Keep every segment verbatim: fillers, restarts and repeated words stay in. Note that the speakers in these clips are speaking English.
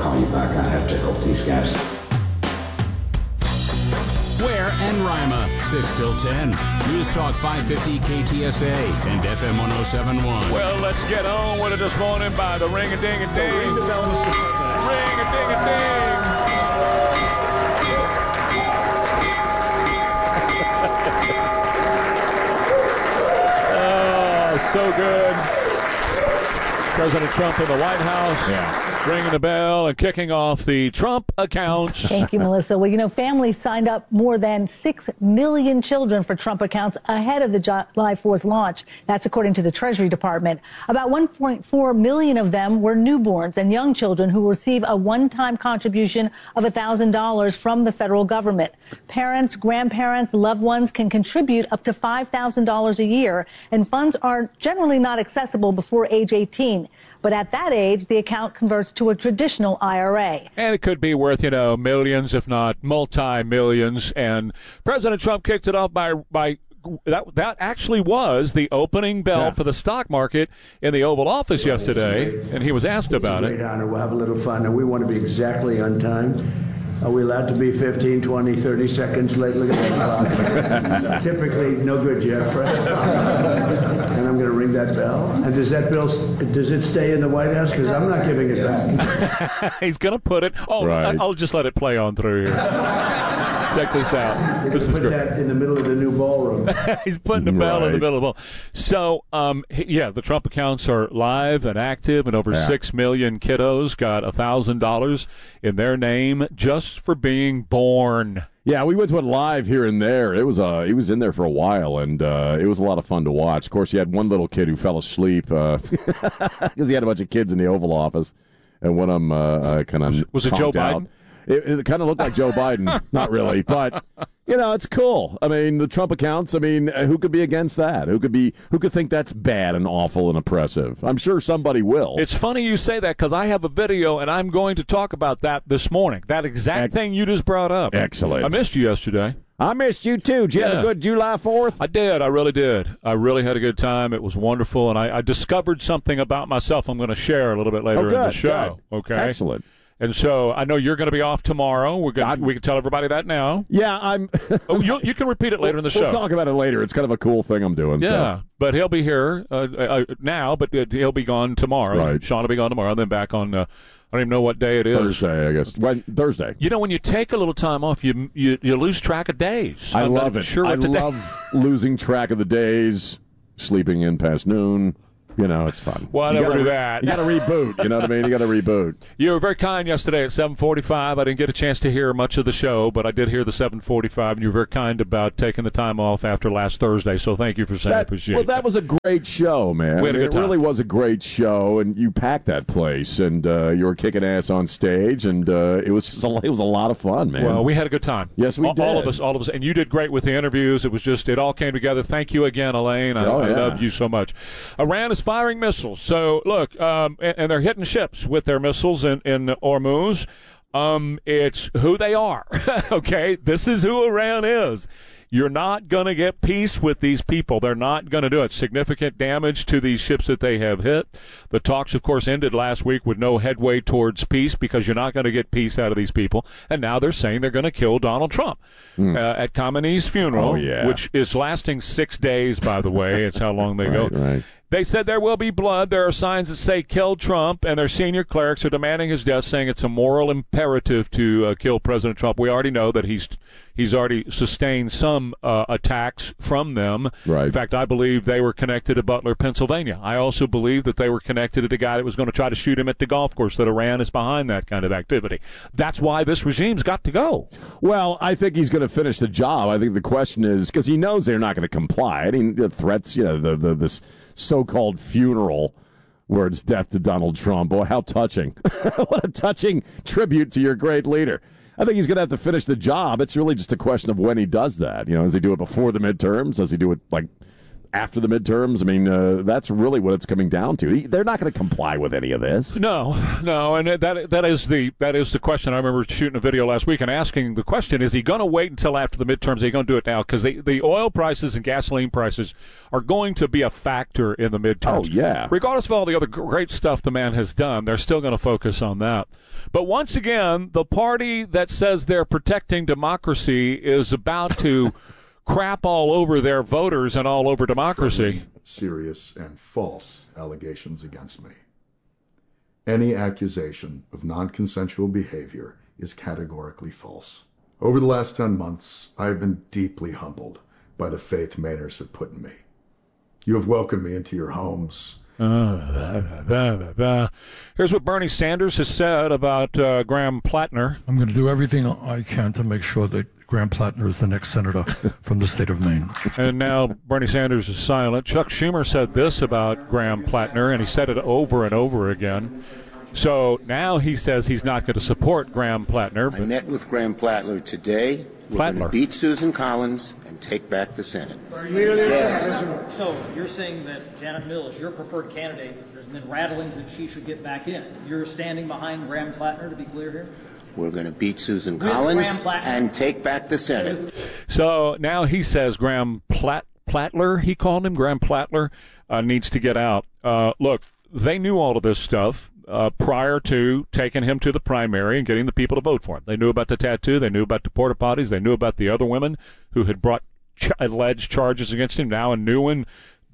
call you back. I have to help these guys. Ware and Rima, six till ten. News Talk five fifty K T S A and F M one oh seven point one. Well, let's get on with it this morning by the ring-a-ding-a-ding. So ring the bell, Mister President. Ring-a-ding-a-ding. Oh, so good. President Trump in the White House. Yeah. Ringing the bell and kicking off the Trump accounts. Thank you, Melissa. Well, you know, families signed up more than six million children for Trump accounts ahead of the July fourth launch. That's according to the Treasury Department. About one point four million of them were newborns and young children who receive a one-time contribution of one thousand dollars from the federal government. Parents, grandparents, loved ones can contribute up to five thousand dollars a year, and funds are generally not accessible before age eighteen. But at that age, the account converts to a traditional I R A. And it could be worth, you know, millions, if not multi-millions. And President Trump kicked it off by by that that actually was the opening bell yeah. for the stock market in the Oval Office yesterday, and he was asked about it's a it. Great honor. We'll have a little fun, and we want to be exactly on time. Are we allowed to be fifteen, twenty, thirty seconds late? Look at that clock. Typically, no good, Jeff, right? And I'm going to ring that bell. And does that bill, does it stay in the White House? Because I'm not giving it back. He's going to put it, oh, right. I'll just let it play on through here. Check this out. You're This is put great. that in the middle of the new ballroom. He's putting the bell Right. in the middle of the ball. So, um, he- yeah, the Trump accounts are live and active, and over Yeah. six million kiddos got one thousand dollars in their name just for being born. Yeah, we went to it live here and there. It was uh, he was in there for a while, and uh, it was a lot of fun to watch. Of course, you had one little kid who fell asleep because uh, he had a bunch of kids in the Oval Office, and one of them uh, uh, kind of Was it Joe out. Biden? It, it kind of looked like Joe Biden. Not really, but you know, it's cool. I mean, the Trump accounts. I mean, uh, who could be against that? Who could be? Who could think that's bad and awful and oppressive? I'm sure somebody will. It's funny you say that because I have a video, and I'm going to talk about that this morning. That exact Ex- thing you just brought up. Excellent. I missed you yesterday. I missed you too. Did you have Yeah. a good July fourth? I did. I really did. I really had a good time. It was wonderful, and I, I discovered something about myself I'm going to share a little bit later Oh, good, in the show. good. Okay. Excellent. And so I know you're going to be off tomorrow. We're going. God. We can tell everybody that now. Yeah, I'm. Oh, you you can repeat it later in the show. We'll talk about it later. It's kind of a cool thing I'm doing. Yeah, So. but he'll be here uh, uh, now, but uh, he'll be gone tomorrow. Right. Sean will be gone tomorrow, and then back on. Uh, I don't even know what day it is. Thursday, I guess. When, Thursday. You know, when you take a little time off, you you, you lose track of days. I I'm not love it. Sure I what today- love losing track of the days, sleeping in past noon. You know, it's fun. Well, I You never gotta do re- that. You got to reboot. You know what I mean? You got to reboot. You were very kind yesterday at seven forty-five. I didn't get a chance to hear much of the show, but I did hear the seven forty-five, and you were very kind about taking the time off after last Thursday, so thank you for saying I That, appreciate well, that was a great show, man. We had a I mean, good time. It really was a great show, and you packed that place, and uh, you were kicking ass on stage, and uh, it was just a, it was a lot of fun, man. Well, we had a good time. Yes, we all, All of did. us, all of us, and you did great with the interviews. It was just, it all came together. Thank you again, Elaine. I, Oh, I yeah. love you so much. Iran is firing missiles. So, look, um, and, and they're hitting ships with their missiles in, in Hormuz. Um, it's who they are. Okay, this is who Iran is. You're not going to get peace with these people. They're not going to do it. Significant damage to these ships that they have hit. The talks, of course, ended last week with no headway towards peace because you're not going to get peace out of these people. And now they're saying they're going to kill Donald Trump uh, at Khamenei's funeral, Oh, yeah. which is lasting six days, by the way. It's how long they Right, go. right. They said there will be blood. There are signs that say kill Trump, and their senior clerics are demanding his death, saying it's a moral imperative to uh, kill President Trump. We already know that he's he's already sustained some uh, attacks from them. Right. In fact, I believe they were connected to Butler, Pennsylvania. I also believe that they were connected to the guy that was going to try to shoot him at the golf course, that Iran is behind that kind of activity. That's why this regime's got to go. Well, I think he's going to finish the job. I think the question is, because he knows they're not going to comply. I mean, the threats, you know, the, the this so-called funeral where it's death to Donald Trump. Boy, how touching. What a touching tribute to your great leader. I think he's going to have to finish the job. It's really just a question of when he does that. You know, does he do it before the midterms? Does he do it, like, after the midterms? I mean, uh, that's really what it's coming down to. They're not going to comply with any of this. No, no, and that that is the that is the question. I remember shooting a video last week and asking the question: is he going to wait until after the midterms? Are you going to do it now? Because the oil prices and gasoline prices are going to be a factor in the midterms. Oh yeah. Regardless of all the other great stuff the man has done, they're still going to focus on that. But once again, the party that says they're protecting democracy is about to crap all over their voters and all over democracy. Serious and false allegations against me. Any accusation of non-consensual behavior is categorically false. Over the last ten months, I have been deeply humbled by the faith Mainers have put in me. You have welcomed me into your homes. Uh, blah, blah, blah. Here's what Bernie Sanders has said about uh, Graham Plattner. I'm going to do everything I can to make sure that Graham Plattner is the next senator from the state of Maine. And now Bernie Sanders is silent. Chuck Schumer said this about Graham Plattner, and he said it over and over again. So now he says he's not going to support Graham Plattner. I met with Graham Plattner today. We're going to beat Susan Collins and take back the Senate. Yes. So you're saying that Janet Mills, your preferred candidate, there's been rattlings that she should get back in. You're standing behind Graham Plattner, to be clear here? We're going to beat Susan Collins and take back the Senate. So now he says Graham Platt, Plattler, he called him, Graham Plattler, uh, needs to get out. Uh, look, they knew all of this stuff uh, prior to taking him to the primary and getting the people to vote for him. They knew about the tattoo. They knew about the porta potties. They knew about the other women who had brought ch- alleged charges against him. Now a new one.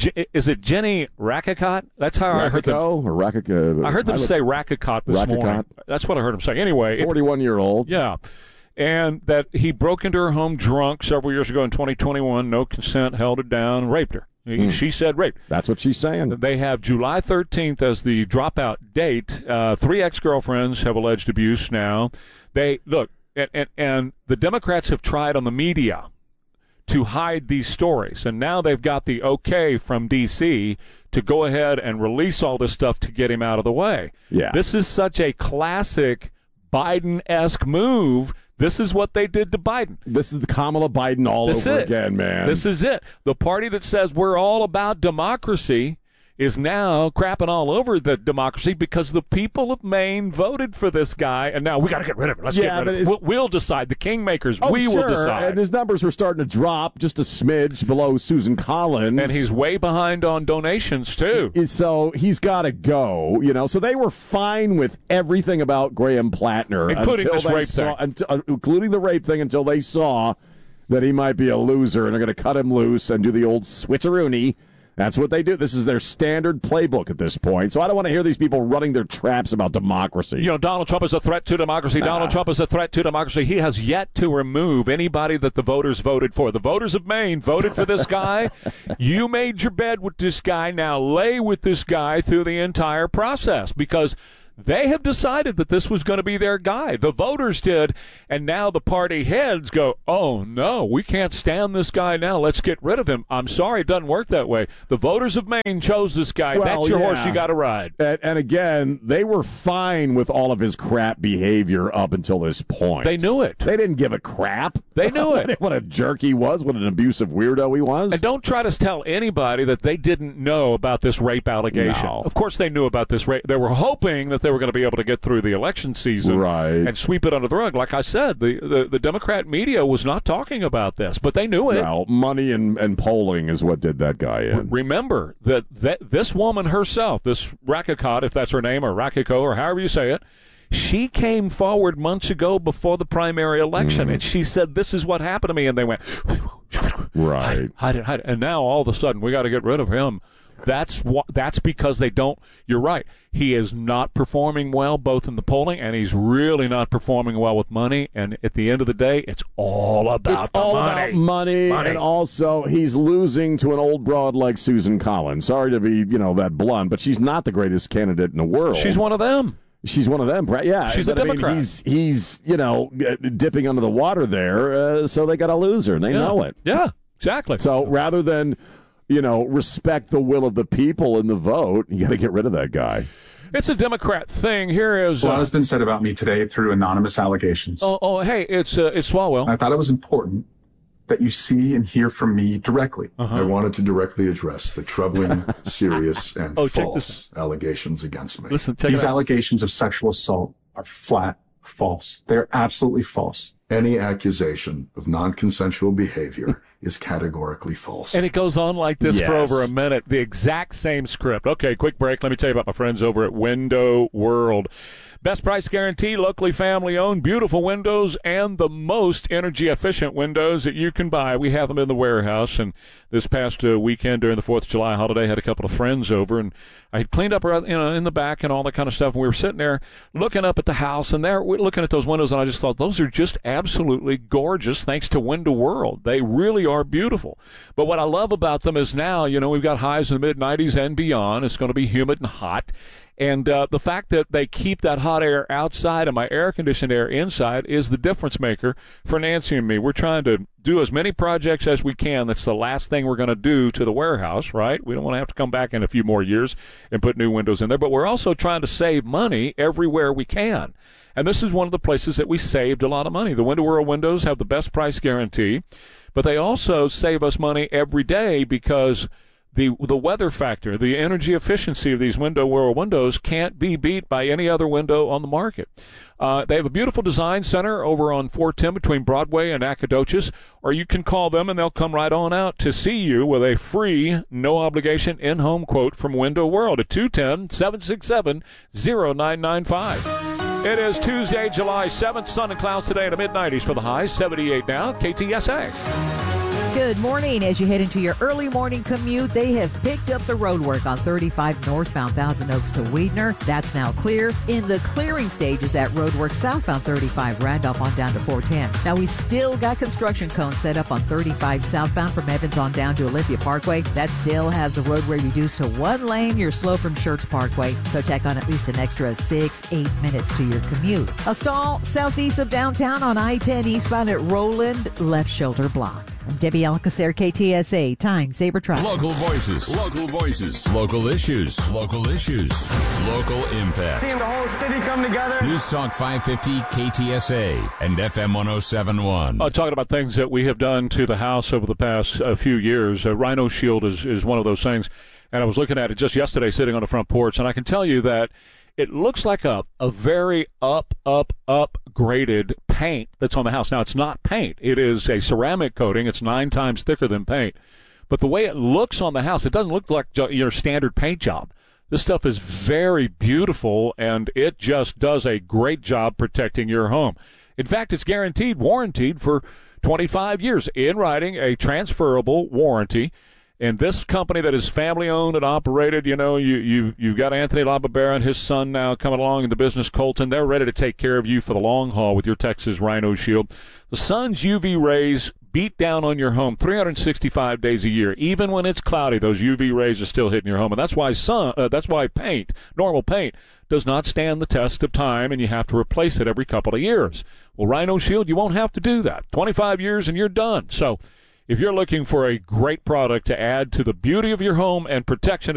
Is it Jenny Rakicot? That's how I heard them. Or Rakicot, I heard them say Rakicot this Rakicot. morning. That's what I heard him say. Anyway, forty-one-year-old. Yeah, and that he broke into her home drunk several years ago in twenty twenty-one, no consent, held her down, raped her. Mm. She said rape. That's what she's saying. They have July thirteenth as the dropout date. Uh, three ex-girlfriends have alleged abuse now. They look, and, and, and the Democrats have tried on the media to hide these stories, and now they've got the okay from D C to go ahead and release all this stuff to get him out of the way. Yeah. This is such a classic Biden-esque move. This is what they did to Biden. This is the Kamala Biden all this over it. again, man. This is it. The party that says we're all about democracy is now crapping all over the democracy because the people of Maine voted for this guy, and now we got to get rid of him. Let's yeah, get rid of him. We'll, we'll decide. The kingmakers, oh, we sure. will decide. And his numbers were starting to drop just a smidge below Susan Collins. And he's way behind on donations, too. So he's got to go, you know. So they were fine with everything about Graham Plattner. Including this rape saw, thing. Until, uh, including the rape thing until they saw that he might be a loser, and they're going to cut him loose and do the old switcheroony. That's what they do. This is their standard playbook at this point. So I don't want to hear these people running their traps about democracy. You know, Donald Trump is a threat to democracy. Nah. Donald Trump is a threat to democracy. He has yet to remove anybody that the voters voted for. The voters of Maine voted for this guy. You made your bed with this guy. Now lay with this guy through the entire process because they have decided that this was going to be their guy. The voters did, and now the party heads go, oh, no, we can't stand this guy now. Let's get rid of him. I'm sorry, it doesn't work that way. The voters of Maine chose this guy. Well, That's your yeah. horse you got to ride. And, and again, they were fine with all of his crap behavior up until this point. They knew it. They didn't give a crap. They knew it. What a jerk he was, what an abusive weirdo he was. And don't try to tell anybody that they didn't know about this rape allegation. No. Of course they knew about this rape. They were hoping that they were going to be able to get through the election season right. and sweep it under the rug. Like I said, the, the, the Democrat media was not talking about this, but they knew it. Well, money and, and polling is what did that guy in. Remember that, that this woman herself, this Rakicot, if that's her name, or Rakiko, or however you say it, she came forward months ago before the primary election, mm. and she said, this is what happened to me, and they went, right. hide it, hide it, hide it. And now all of a sudden we got to get rid of him. That's what. That's because they don't. You're right. He is not performing well, both in the polling, and he's really not performing well with money. And at the end of the day, it's all about it's the all money. about money, money. And also he's losing to an old broad like Susan Collins. Sorry to be, you know, that blunt, but she's not the greatest candidate in the world. She's one of them. She's one of them. Yeah, she's a but, Democrat. I mean, he's he's you know dipping under the water there, uh, so they got a loser, and they yeah. know it. Yeah, exactly. So rather than, you know, respect the will of the people in the vote, you got to get rid of that guy. It's a Democrat thing. Here is a uh, lot has been said about me today through anonymous allegations. Oh, oh, hey, it's uh, it's Swalwell. I thought it was important that you see and hear from me directly. Uh-huh. I wanted to directly address the troubling, serious, and Oh, check false this. allegations against me. Listen, These allegations of sexual assault are flat false. They're absolutely false. Any accusation of non-consensual behavior is categorically false. And it goes on like this for Yes. over a minute. The exact same script. Okay, quick break. Let me tell you about my friends over at Window World. Best price guarantee, locally family-owned, beautiful windows, and the most energy-efficient windows that you can buy. We have them in the warehouse, and this past uh, weekend during the fourth of July holiday, I had a couple of friends over, and I had cleaned up you know, in the back and all that kind of stuff, and we were sitting there looking up at the house, and there we're looking at those windows, and I just thought, those are just absolutely gorgeous thanks to Window World. They really are beautiful. But what I love about them is now, you know, we've got highs in the mid nineties and beyond. It's going to be humid and hot. And uh, the fact that they keep that hot air outside and my air-conditioned air inside is the difference maker for Nancy and me. We're trying to do as many projects as we can. That's the last thing we're going to do to the warehouse, right? We don't want to have to come back in a few more years and put new windows in there. But we're also trying to save money everywhere we can. And this is one of the places that we saved a lot of money. The Window World windows have the best price guarantee, but they also save us money every day because The the weather factor, the energy efficiency of these Window World windows can't be beat by any other window on the market. Uh, they have a beautiful design center over on four ten between Broadway and Nacogdoches, or you can call them and they'll come right on out to see you with a free, no-obligation in-home quote from Window World at two one zero, seven six seven, zero nine nine five. It is Tuesday, July seventh, sun and clouds today in the mid nineties for the highs, seventy-eight now, K T S A. Good morning. As you head into your early morning commute, they have picked up the road work on thirty-five northbound Thousand Oaks to Weidner. That's now clear. In the clearing stages, that road work southbound thirty-five Randolph on down to four ten. Now, we still got construction cones set up on thirty-five southbound from Evans on down to Olympia Parkway. That still has the roadway reduced to one lane. You're slow from Schertz Parkway, so tack on at least an extra six, eight minutes to your commute. A stall southeast of downtown on I ten eastbound at Roland, left shoulder blocked. I'm Debbie Alcacer, K T S A, Time Saber Traffic. Local voices, local voices, local issues, local issues, local impact. Seeing the whole city come together. News Talk five fifty K T S A and F M one oh seven point one. Uh, talking about things that we have done to the house over the past uh, few years, uh, Rhino Shield is, is one of those things. And I was looking at it just yesterday sitting on the front porch, and I can tell you that it looks like a, a very up, up, upgraded paint that's on the house. Now, it's not paint. It is a ceramic coating. It's nine times thicker than paint. But the way it looks on the house, it doesn't look like your standard paint job. This stuff is very beautiful, and it just does a great job protecting your home. In fact, it's guaranteed, warranted for twenty-five years. In writing, a transferable warranty. And this company that is family-owned and operated, you know, you, you, you've got Anthony LaBarbera and his son now coming along in the business, Colton. They're ready to take care of you for the long haul with your Texas Rhino Shield. The sun's U V rays beat down on your home three hundred sixty-five days a year. Even when it's cloudy, those U V rays are still hitting your home. And that's why sun, uh, that's why paint, normal paint, does not stand the test of time, and you have to replace it every couple of years. Well, Rhino Shield, you won't have to do that. twenty-five years and you're done. So if you're looking for a great product to add to the beauty of your home and protection